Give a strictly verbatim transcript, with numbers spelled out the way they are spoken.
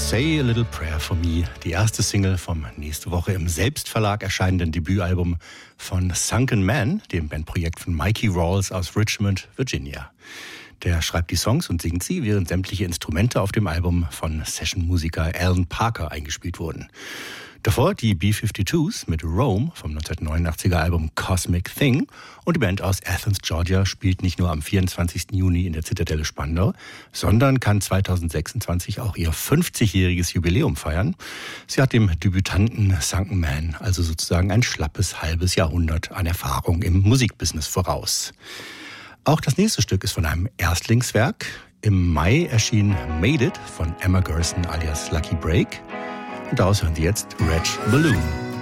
Say a Little Prayer for Me, die erste Single vom nächste Woche im Selbstverlag erscheinenden Debütalbum von Sunken Man, dem Bandprojekt von Mikey Rawls aus Richmond, Virginia. Der schreibt die Songs und singt sie, während sämtliche Instrumente auf dem Album von Sessionmusiker Alan Parker eingespielt wurden. Davor die B zweiundfünfzigs mit Rome vom neunzehnhundertneunundachtziger Album Cosmic Thing, und die Band aus Athens, Georgia spielt nicht nur am vierundzwanzigsten Juni in der Zitadelle Spandau, sondern kann zweitausendsechsundzwanzig auch ihr fünfzigjähriges Jubiläum feiern. Sie hat dem Debütanten Sunken Man also sozusagen ein schlappes halbes Jahrhundert an Erfahrung im Musikbusiness voraus. Auch das nächste Stück ist von einem Erstlingswerk. Im Mai erschien Made It von Emma Gerson alias Lucky Break. Und daraus hören Sie jetzt Red Balloon.